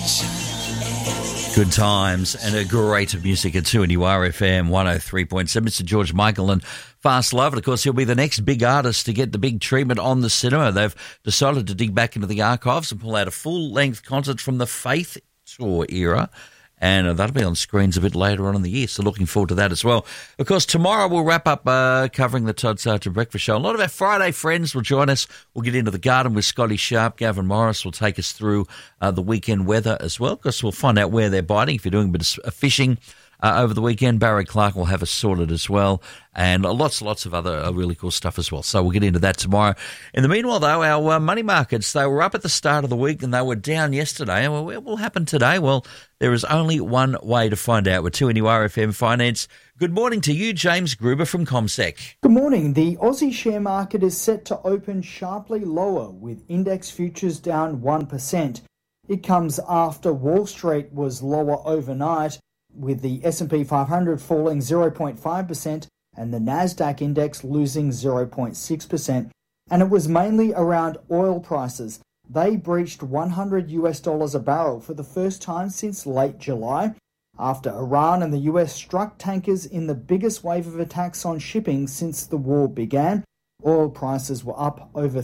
Good times and a great music at 2NURFM 103.7. Mr. George Michael and Fast Love. And of course, he'll be the next big artist to get the big treatment on the cinema. They've decided to dig back into the archives and pull out a full-length concert from the Faith Tour era. And that'll be on screens a bit later on in the year, so looking forward to that as well. Of course, tomorrow we'll wrap up covering the Todd Sargent Breakfast Show. A lot of our Friday friends will join us. We'll get into the garden with Scotty Sharp. Gavin Morris will take us through the weekend weather as well, because we'll find out where they're biting. If you're doing a bit of fishing over the weekend, Barry Clark will have us sorted as well, and lots of other really cool stuff as well. So we'll get into that tomorrow. In the meanwhile, though, our money markets, they were up at the start of the week and they were down yesterday. And what will happen today? Well, there is only one way to find out. With 2NURFM Finance. Good morning to you, James Gruber from CommSec. Good morning. The Aussie share market is set to open sharply lower, with index futures down 1%. It comes after Wall Street was lower overnight, with the S&P 500 falling 0.5% and the Nasdaq index losing 0.6%. And it was mainly around oil prices. They breached $100 a barrel for the first time since late July, after Iran and the US struck tankers in the biggest wave of attacks on shipping since the war began. Oil prices were up over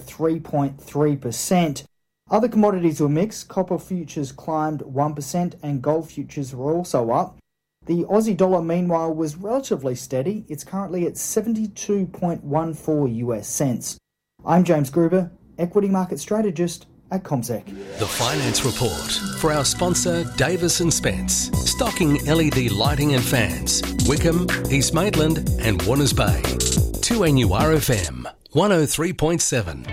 3.3%. Other commodities were mixed. Copper futures climbed 1% and gold futures were also up. The Aussie dollar, meanwhile, was relatively steady. It's currently at 72.14 US cents. I'm James Gruber, equity market strategist at CommSec. The Finance Report for our sponsor Davis & Spence, stocking LED lighting and fans, Wickham, East Maitland and Warners Bay. 2NURFM 103.7.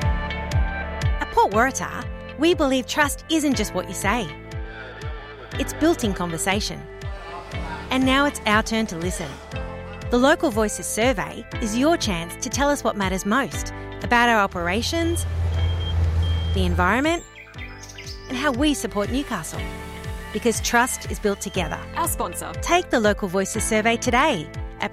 At Port Waratah, we believe trust isn't just what you say. It's built in conversation. And now it's our turn to listen. The Local Voices survey is your chance to tell us what matters most about our operations, the environment, and how we support Newcastle. Because trust is built together. Our sponsor. Take the Local Voices survey today at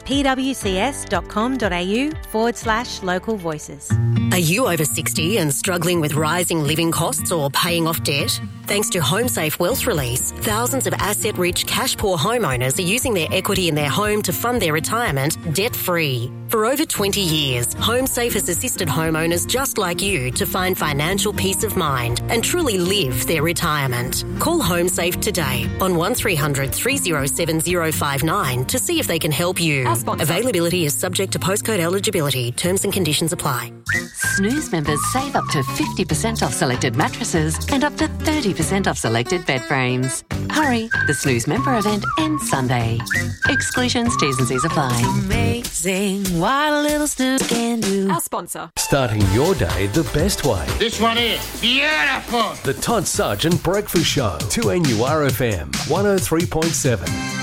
pwcs.com.au/local voices. Are you over 60 and struggling with rising living costs or paying off debt? Thanks to HomeSafe Wealth Release, thousands of asset-rich, cash-poor homeowners are using their equity in their home to fund their retirement debt-free. For over 20 years, HomeSafe has assisted homeowners just like you to find financial peace of mind and truly live their retirement. Call HomeSafe today on 1300 307 059 to see if they can help you. Availability is subject to postcode eligibility. Terms and conditions apply. Snooze members save up to 50% off selected mattresses and up to 30% off selected bed frames. Hurry, the Snooze member event ends Sunday. Exclusions, T's and C's apply. Amazing what a little snooze can do. Our sponsor. Starting your day the best way. This one is beautiful. The Todd Sargent Breakfast Show. 2NURFM 103.7.